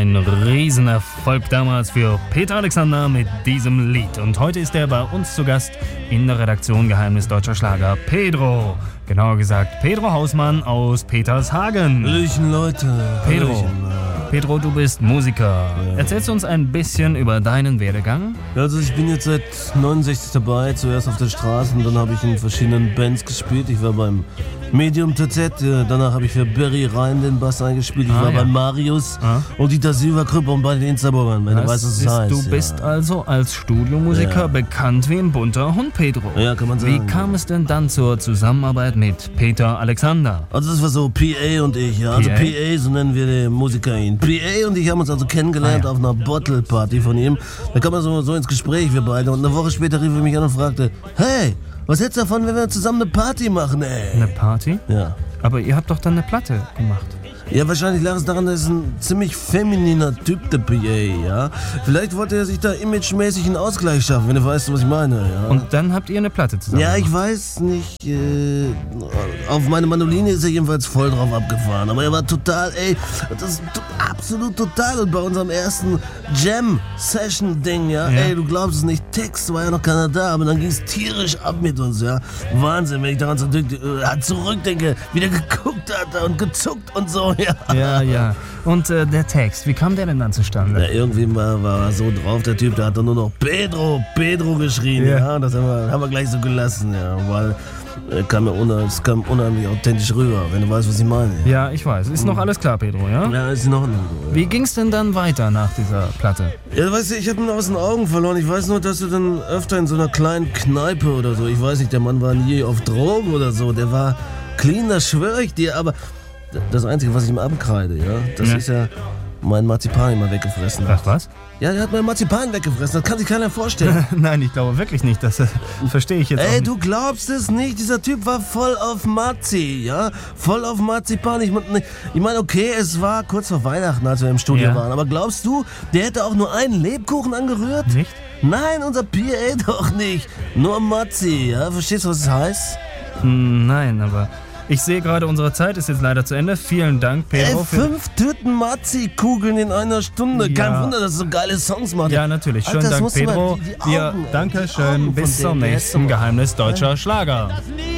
ein Riesenerfolg damals für Peter Alexander mit diesem Lied. Und heute ist er bei uns zu Gast in der Redaktion Geheimnis Deutscher Schlager, Pedro. Genauer gesagt, Pedro Hausmann aus Petershagen. Hallöchen, Leute. Pedro, du bist Musiker. Ja. Erzählst du uns ein bisschen über deinen Werdegang? Also ich bin jetzt seit 69 dabei, zuerst auf der Straße und dann habe ich in verschiedenen Bands gespielt. Ich war beim Medium TZ, danach habe ich für Barry Rhein den Bass eingespielt. Ich war bei Marius und Dieter Silberkrüpp und bei den Instaburgern, wenn du weißt, was es heißt. Du bist also als Studiomusiker bekannt wie ein bunter Hund, Pedro. Ja, kann man sagen. Wie kam es denn dann zur Zusammenarbeit mit Peter Alexander? Also das war so PA und ich, ja. Also PA, so nennen wir den Musiker ihn. PA und ich haben uns also kennengelernt auf einer Bottle-Party von ihm. Da kam er so ins Gespräch, wir beide. Und eine Woche später rief er mich an und fragte, hey, was hältst du davon, wenn wir zusammen eine Party machen, ey? Eine Party? Ja. Aber ihr habt doch dann eine Platte gemacht. Ja, wahrscheinlich lag es daran, dass er ein ziemlich femininer Typ, der PA, ja. Vielleicht wollte er sich da imagemäßig einen Ausgleich schaffen, wenn du weißt, was ich meine, ja. Und dann habt ihr eine Platte zusammen gemacht. Ich weiß nicht, auf meine Mandoline ist er jedenfalls voll drauf abgefahren, aber er war total, absolut total. Und bei unserem ersten Jam-Session-Ding, du glaubst es nicht, Text war ja noch keiner da, aber dann ging es tierisch ab mit uns, ja. Wahnsinn, wenn ich daran zurückdenke, wie der geguckt hat und gezuckt und so, Ja. Und der Text, wie kam der denn dann zustande? Ja, irgendwie war er so drauf, der Typ, der hat dann nur noch Pedro geschrien, ja. Das haben wir gleich so gelassen, ja, weil es kam unheimlich authentisch rüber, wenn du weißt, was ich meine. Ja, ich weiß. Ist noch alles klar, Pedro, ja? Ja, ist noch nicht. Ja. Wie ging's denn dann weiter nach dieser Platte? Ja, weißt du, ich hab ihn aus den Augen verloren. Ich weiß nur, dass du dann öfter in so einer kleinen Kneipe oder so, ich weiß nicht, der Mann war nie auf Drogen oder so, der war clean, das schwöre ich dir, aber das Einzige, was ich ihm abkreide, das ist ja mein Marzipan immer weggefressen hat. Ach, was? Ja, der hat mein Marzipan weggefressen, das kann sich keiner vorstellen. Nein, ich glaube wirklich nicht, das verstehe ich jetzt auch nicht. Du glaubst es nicht, dieser Typ war voll auf Marzi, ja? Voll auf Marzipan. Ich meine, okay, es war kurz vor Weihnachten, als wir im Studio waren, aber glaubst du, der hätte auch nur einen Lebkuchen angerührt? Nicht? Nein, unser PA doch nicht. Nur Marzi, ja? Verstehst du, was es heißt? Nein, aber ich sehe gerade, unsere Zeit ist jetzt leider zu Ende. Vielen Dank, Pedro. 5 Tüten Marzi-Kugeln in einer Stunde. Ja. Kein Wunder, dass er so geile Songs macht. Ja, natürlich. Schönen Dank, Pedro. Danke schön. Bis zum nächsten Geheimnis Deutscher Schlager.